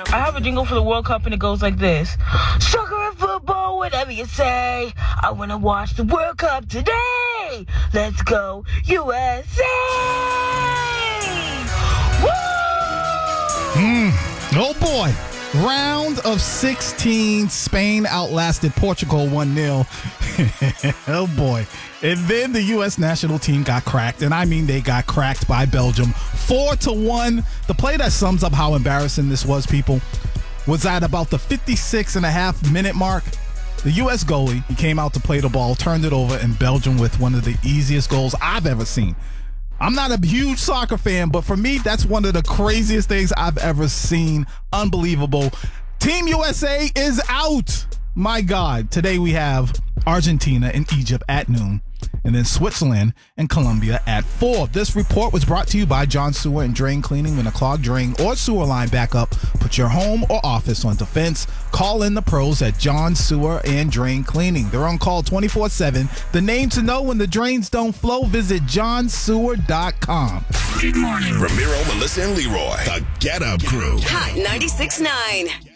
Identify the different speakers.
Speaker 1: I have a jingle for the World Cup, and it goes like this. Soccer and football, whatever you say. I want to watch the World Cup today. Let's go, USA! Woo!
Speaker 2: Oh, boy. Round of 16, Spain outlasted Portugal 1-0. Oh, boy. And then the U.S. national team got cracked, and I mean they got cracked by Belgium 4-1. The play that sums up how embarrassing this was, people, was at about the 56.5-minute mark. The U.S. goalie, he came out to play the ball, turned it over, and Belgium with one of the easiest goals I've ever seen. I'm not a huge soccer fan, but for me, that's one of the craziest things I've ever seen. Unbelievable. Team USA is out. My God. Today we have Argentina and Egypt at noon, and then Switzerland and Colombia at 4. This report was brought to you by John Sewer and Drain Cleaning. When a clogged drain or sewer line back up, put your home or office on defense. Call in the pros at John Sewer and Drain Cleaning. They're on call 24/7. The name to know when the drains don't flow, visit johnsewer.com.
Speaker 3: Good morning. Ramiro, Melissa, and Leroy, the Get Up Crew.
Speaker 4: Hot 96.9.